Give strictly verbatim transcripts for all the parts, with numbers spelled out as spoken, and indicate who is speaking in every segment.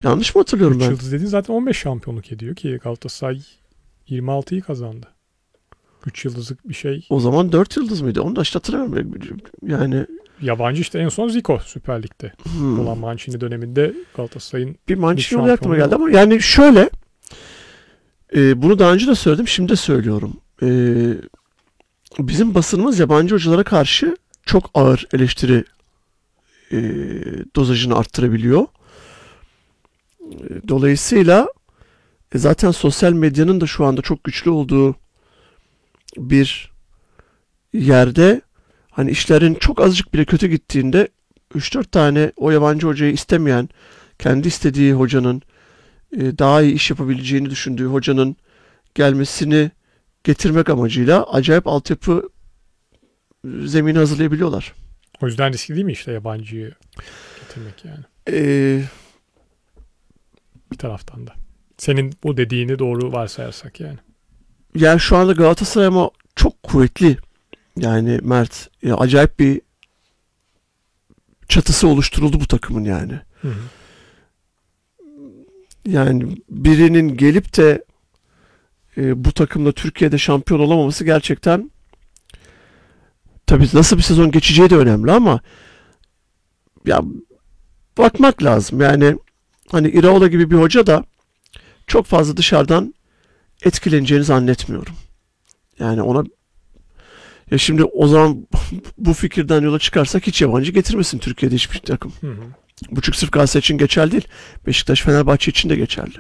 Speaker 1: Yanlış mı hatırlıyorum
Speaker 2: üç
Speaker 1: ben?
Speaker 2: yıldız dediğin zaten on beş şampiyonluk ediyor ki Galatasaray yirmi altıyı kazandı. üç yıldızlık bir şey.
Speaker 1: O zaman dört yıldız mıydı? Onu da işte hatırlamıyorum. Yani
Speaker 2: yabancı işte en son Zico Süper Lig'de
Speaker 1: hmm.
Speaker 2: olan Mancini döneminde Galatasaray'ın
Speaker 1: bir Mancini oluyor aklıma geldi ama yani şöyle e, bunu daha önce de söyledim, şimdi de söylüyorum. E, bizim basınımız yabancı hocalara karşı çok ağır eleştiri e, dozajını arttırabiliyor. E, dolayısıyla e, zaten sosyal medyanın da şu anda çok güçlü olduğu bir yerde hani işlerin çok azıcık bile kötü gittiğinde üç dört tane o yabancı hocayı istemeyen, kendi istediği hocanın e, daha iyi iş yapabileceğini düşündüğü hocanın gelmesini getirmek amacıyla acayip altyapı zemini hazırlayabiliyorlar.
Speaker 2: O yüzden riskli değil mi işte yabancıyı getirmek yani?
Speaker 1: Ee,
Speaker 2: bir taraftan da. Senin bu dediğini doğru varsayarsak yani.
Speaker 1: Yani şu anda Galatasaray ama çok kuvvetli. Yani Mert ya acayip bir çatısı oluşturuldu bu takımın yani.
Speaker 2: Hı hı.
Speaker 1: Yani birinin gelip de e, bu takımla Türkiye'de şampiyon olamaması gerçekten tabii nasıl bir sezon geçeceği de önemli ama ya bakmak lazım. Yani hani İraola gibi bir hoca da çok fazla dışarıdan etkileneceğini zannetmiyorum. Yani ona ya şimdi o zaman bu fikirden yola çıkarsak hiç yabancı getirmesin Türkiye'de hiçbir takım.
Speaker 2: Hı hı.
Speaker 1: Bu çünkü sırf Galatasaray için geçerli değil. Beşiktaş, Fenerbahçe için de geçerli.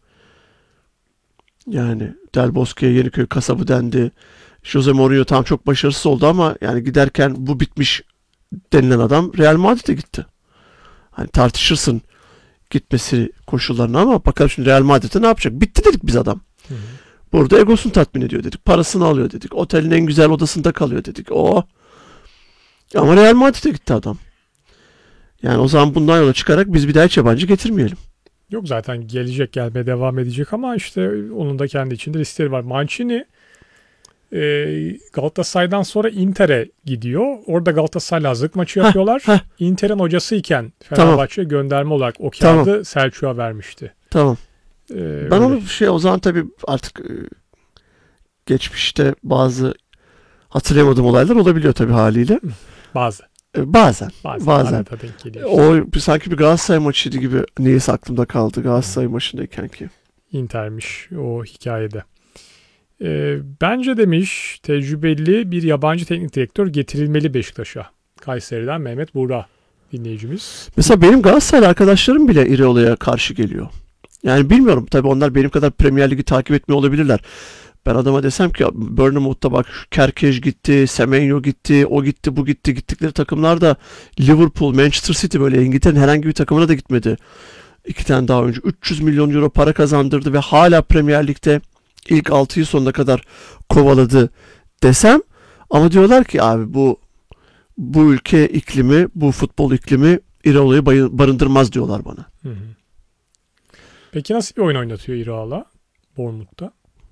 Speaker 1: Yani Del Bosque'ye Yeniköy kasabı dendi. Jose Mourinho tam çok başarısız oldu ama yani giderken bu bitmiş denilen adam Real Madrid'e gitti. Hani tartışırsın gitmesi koşullarını ama bakalım şimdi Real Madrid'e ne yapacak? Bitti dedik biz adam.
Speaker 2: Hı hı.
Speaker 1: Burada egosunu tatmin ediyor dedik. Parasını alıyor dedik. Otelin en güzel odasında kalıyor dedik. O. Ama Real Madrid'e gitti adam. Yani o zaman bundan yola çıkarak biz bir daha hiç yabancı getirmeyelim.
Speaker 2: Yok zaten gelecek, gelmeye devam edecek ama işte onun da kendi içinde riskleri var. Mancini e, Galatasaray'dan sonra Inter'e gidiyor. Orada Galatasaray'la hazırlık maçı yapıyorlar.
Speaker 1: Heh, heh.
Speaker 2: Inter'in hocasıyken Fenerbahçe gönderme olarak o kağıdı
Speaker 1: Tamam.
Speaker 2: Selçuk'a vermişti.
Speaker 1: Tamam.
Speaker 2: Ee,
Speaker 1: Ben
Speaker 2: öyle.
Speaker 1: onu şey o zaman tabii artık e, geçmişte bazı hatırlayamadığım olaylar olabiliyor tabii haliyle.
Speaker 2: Bazı.
Speaker 1: E, bazen.
Speaker 2: Bazen.
Speaker 1: Bazen.
Speaker 2: Arada denk geliyor işte.
Speaker 1: O sanki bir Galatasaray maçıydı gibi niyeyse aklımda kaldı Galatasaray maçındayken ki.
Speaker 2: Inter'miş o hikayede. Ee, bence demiş tecrübeli bir yabancı teknik direktör getirilmeli Beşiktaş'a. Kayseri'den Mehmet Buğra dinleyicimiz.
Speaker 1: Mesela benim Galatasaray arkadaşlarım bile İreola'ya karşı geliyor. Yani bilmiyorum tabii onlar benim kadar Premier Ligi takip etmiyor olabilirler. Ben adama desem ki Bournemouth'ta bak Kerkej gitti, Semenyo gitti, o gitti, bu gitti. Gittikleri takımlar da Liverpool, Manchester City böyle İngiltere'nin herhangi bir takımına da gitmedi. İki tane daha önce üç yüz milyon euro para kazandırdı ve hala Premier Lig'de ilk altı yıl sonuna kadar kovaladı desem. Ama diyorlar ki abi bu bu ülke iklimi, bu futbol iklimi İreola'yı barındırmaz diyorlar bana.
Speaker 2: Hı hı. Peki nasıl bir oyun oynatıyor İraola Bournemouth'ta?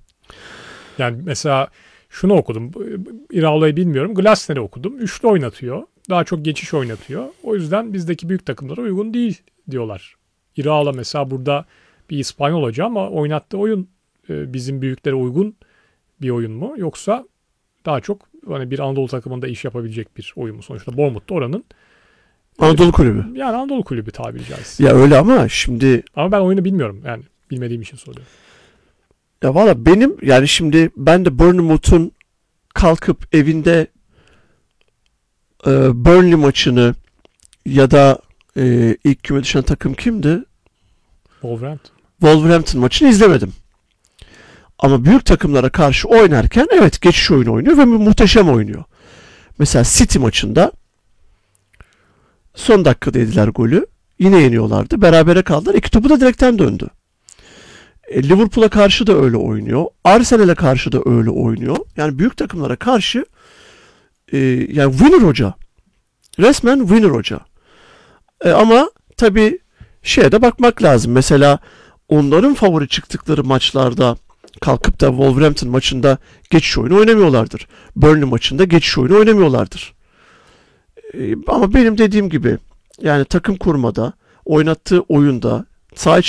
Speaker 2: Yani mesela şunu okudum. İraola'yı bilmiyorum. Glasner'i okudum. Üçlü oynatıyor. Daha çok geçiş oynatıyor. O yüzden bizdeki büyük takımlara uygun değil diyorlar. İraola mesela burada bir İspanyol hoca ama oynattığı oyun bizim büyüklere uygun bir oyun mu? Yoksa daha çok hani bir Anadolu takımında iş yapabilecek bir oyun mu? Sonuçta Bournemouth'ta oranın
Speaker 1: Anadolu kulübü.
Speaker 2: Yani Anadolu kulübü tabiri caizse.
Speaker 1: Ya öyle ama şimdi...
Speaker 2: Ama ben oyunu bilmiyorum. Yani bilmediğim için soruyorum.
Speaker 1: Ya valla benim yani şimdi ben de Bournemouth'un kalkıp evinde e, Burnley maçını ya da e, ilk küme düşen takım kimdi?
Speaker 2: Wolverhampton.
Speaker 1: Wolverhampton maçını izlemedim. Ama büyük takımlara karşı oynarken evet geçiş oyunu oynuyor ve muhteşem oynuyor. Mesela City maçında son dakikada yediler golü. Yine yeniyorlardı. Berabere kaldılar. İki topu da direkten döndü. E, Liverpool'a karşı da öyle oynuyor. Arsenal'e karşı da öyle oynuyor. Yani büyük takımlara karşı e, yani winner hoca. Resmen winner hoca. E, ama tabii şeye de bakmak lazım. Mesela onların favori çıktıkları maçlarda kalkıp da Wolverhampton maçında geçiş oyunu oynamıyorlardır. Burnley maçında geçiş oyunu oynamıyorlardır. E, ama benim dediğim gibi yani takım kurmada, oynattığı oyunda, saha